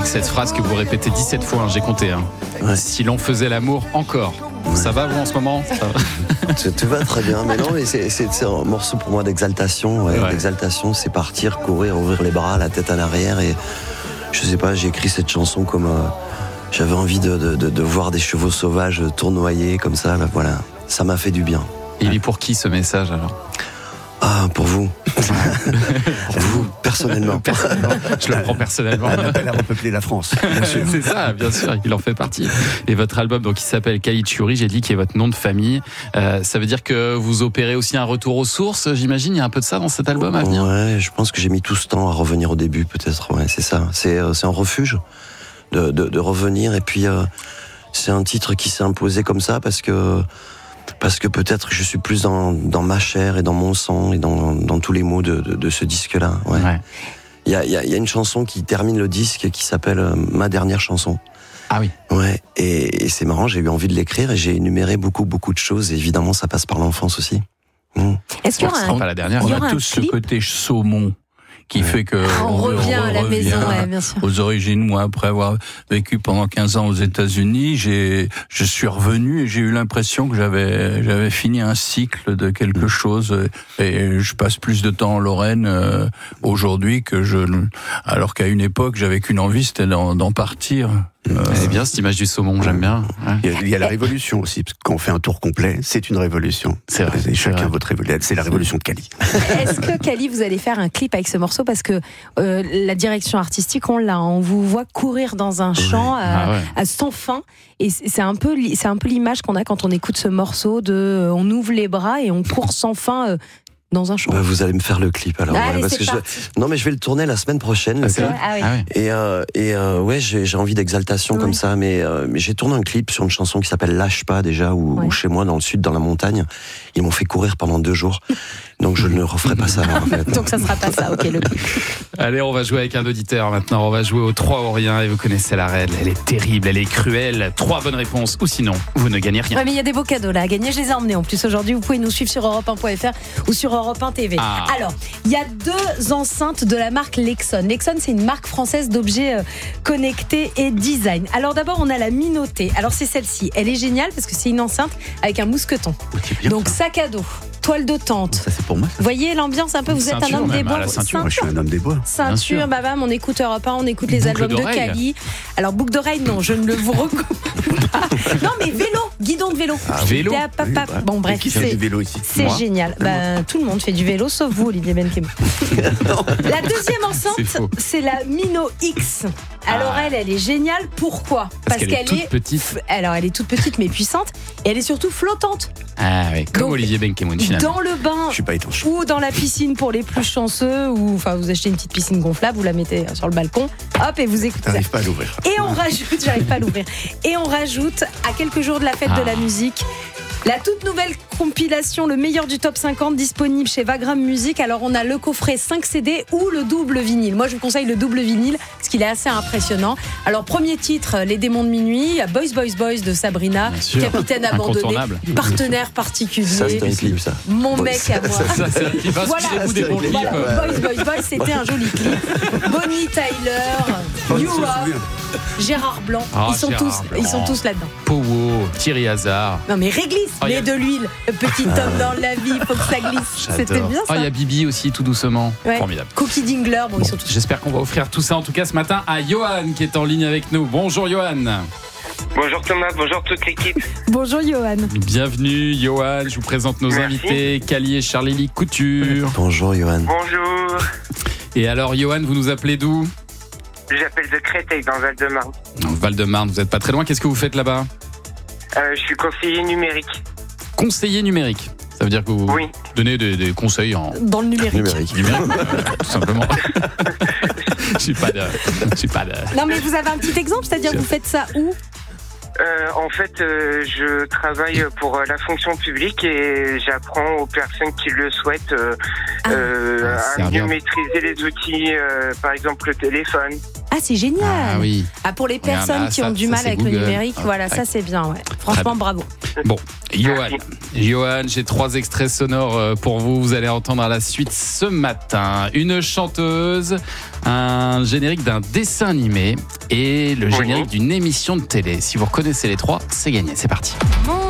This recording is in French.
cette phrase que vous répétez 17 fois, j'ai compté. Ouais. Si l'on faisait l'amour encore. Ouais. Ça va vous en ce moment? Tout va très bien, mais non, mais c'est un morceau pour moi d'exaltation. Ouais. D'exaltation, c'est partir, courir, ouvrir les bras, la tête en arrière. Et je sais pas, j'ai écrit cette chanson comme j'avais envie de voir des chevaux sauvages tournoyer comme ça. Là, voilà, ça m'a fait du bien. Et il est pour qui ce message alors? Ah, pour vous. Vous, personnellement. Je le prends personnellement. On appelle à repeupler la France, bien sûr. C'est ça, bien sûr, il en fait partie. Et votre album, donc, il s'appelle Kalichuri, j'ai dit, qui est votre nom de famille. Ça veut dire que vous opérez aussi un retour aux sources, j'imagine. Il y a un peu de ça dans cet album à venir. Ouais, je pense que j'ai mis tout ce temps à revenir au début, peut-être. Ouais, c'est ça. C'est un refuge de revenir. Et puis, c'est un titre qui s'est imposé comme ça parce que peut-être je suis plus dans ma chair et dans mon sang et dans tous les mots de ce disque-là. Ouais. Ouais. Il y a une chanson qui termine le disque qui s'appelle Ma dernière chanson. Ah oui. Ouais. Et c'est marrant, j'ai eu envie de l'écrire et j'ai énuméré beaucoup de choses. Et évidemment, ça passe par l'enfance aussi. Est-ce qu'il y aura pas la dernière. il y On aura a un tous ce clip côté saumon qui fait que on revient à la maison, ouais, bien sûr. aux origines. Moi, après avoir vécu pendant 15 ans aux États-Unis, je suis revenu et j'ai eu l'impression que j'avais fini un cycle de quelque chose. Et je passe plus de temps en Lorraine aujourd'hui alors qu'à une époque, j'avais qu'une envie, c'était d'en partir. C'est bien cette image du saumon, j'aime bien. Ouais. Il y a la révolution aussi, parce que quand on fait un tour complet, c'est une révolution. C'est vrai. Et chacun C'est vrai. votre révolution. C'est la révolution de Kali. Est-ce que Kali, vous allez faire un clip avec ce morceau parce que la direction artistique, on l'a, on vous voit courir dans un champ à sans fin, et c'est un peu l'image qu'on a quand on écoute ce morceau on ouvre les bras et on court sans fin. Dans un champ. Vous allez me faire le clip alors. Allez, parce c'est que parti. non, mais je vais le tourner la semaine prochaine. Le clip. Ah oui. Ah oui. Et ouais, j'ai envie d'exaltation comme ça, mais j'ai tourné un clip sur une chanson qui s'appelle Lâche pas déjà, où chez moi dans le sud, dans la montagne, ils m'ont fait courir pendant 2 jours. Donc je ne referai pas ça. En fait. Donc ça sera pas ça, ok. Allez, on va jouer avec un auditeur maintenant. On va jouer aux 3 ou rien. Et vous connaissez la règle. Elle est terrible, elle est cruelle. 3 bonnes réponses ou sinon, vous ne gagnez rien. Ouais, mais il y a des beaux cadeaux là à gagner. Je les ai emmenés en plus aujourd'hui. Vous pouvez nous suivre sur Europe1.fr ou sur Europe 1 TV. Ah. Alors, il y a 2 enceintes de la marque Lexon. Lexon, c'est une marque française d'objets connectés et design. Alors d'abord, on a la Minoté. Alors c'est celle-ci. Elle est géniale parce que c'est une enceinte avec un mousqueton. Donc sac à dos, toile de tente. Ça, c'est pour moi. Vous voyez l'ambiance un peu, vous êtes un Ceinture homme des même, bois. à la ceinture. Moi, je suis un homme des bois. Ceinture, bam, on écoute Europe 1, on écoute les Boucle albums de d'oreille. Kali. Alors boucle d'oreille, non, je ne le vous recommande pas. Non, mais vélo, guidon de vélo. Vélo. Bon, bref, Qui fait du vélo ici? c'est Moi. génial. Tout le monde fait du vélo, sauf vous, Olivier Benkemoun. La deuxième enceinte, C'est faux. c'est la Mino X. Alors elle est géniale. Pourquoi? Parce qu'elle est toute petite. Alors elle est toute petite mais puissante, et elle est surtout flottante. Ah oui, comme Donc, Olivier Benkemoun finalement. Dans le bain Je suis pas étanche. ou dans la piscine pour les plus chanceux, ou enfin vous achetez une petite piscine gonflable, vous la mettez sur le balcon, hop, et vous écoutez ça. T'arrives pas à l'ouvrir. Et on rajoute, j'arrive pas à l'ouvrir. Et on rajoute, à quelques jours de la fête de la musique, la toute nouvelle compilation Le meilleur du top 50 disponible chez Vagram Music. Alors on a le coffret 5 CD ou le double vinyle. Moi je vous conseille le double vinyle parce qu'il est assez impressionnant. Alors premier titre, Les démons de minuit, il y a Boys Boys Boys de Sabrina, Bien sûr. Capitaine abandonné, Incontournable. partenaire particulier, Ça, c'est un clip, ça. mon Bon, mec à moi. Ça, c'est un clip. Inspirez-vous des bons clips. Voilà, Boys Boys Boys, c'était un joli clip. Bonnie Tyler, New Rock, Gérard Blanc, Ah, ils sont Gérard tous là-dedans. Powo, Thierry Hazard. Non mais réglisse, Oh, y mets a- de l'huile, le petit homme dans la vie, faut que ça glisse. C'était bien Ah, ça. il y a Bibi aussi, tout doucement. Ouais. Formidable. Cookie Dingler, bon, Bon, ils sont tous. j'espère qu'on va offrir tout ça en tout cas ce matin à Johan qui est en ligne avec nous. Bonjour Johan. Bonjour Thomas, bonjour toute l'équipe. Bonjour Johan. Bienvenue Johan, je vous présente nos Merci. invités, Kali et Charlie Couture. Bonjour, Johan. Bonjour. Et alors Johan, vous nous appelez d'où? J'appelle de Créteil dans le Val-de-Marne. Dans le Val-de-Marne, vous n'êtes pas très loin, qu'est-ce que vous faites là-bas? Je suis conseiller numérique. Conseiller numérique. Ça veut dire que vous Oui. donnez des conseils en Dans le numérique. Numérique. numérique, tout simplement. Je suis pas de. Non mais vous avez un petit exemple, c'est-à-dire vous faites ça où? En fait, je travaille pour la fonction publique et j'apprends aux personnes qui le souhaitent à servir. mieux maîtriser les outils, par exemple le téléphone. Ah c'est génial. Ah oui. Ah, pour les Regarde, personnes là, qui ça- ont du ça, mal c'est avec Google. le numérique, Ah, voilà, ouais. ça c'est bien, ouais. Franchement, bien. bravo. Bon, Johan, j'ai 3 extraits sonores pour vous. Vous allez entendre à la suite ce matin une chanteuse, un générique d'un dessin animé et le générique d'une émission de télé. Si vous reconnaissez les 3, c'est gagné. C'est parti.